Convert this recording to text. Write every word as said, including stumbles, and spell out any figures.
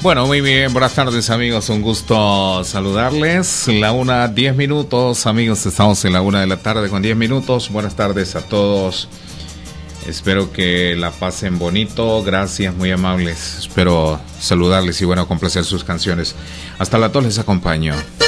Bueno, muy bien, buenas tardes amigos, un gusto saludarles. La una, diez minutos, amigos, estamos en la una de la tarde con diez minutos. Buenas tardes a todos. Espero que la pasen bonito, gracias, muy amables. Espero saludarles y bueno, complacer sus canciones. Hasta la dos les acompaño.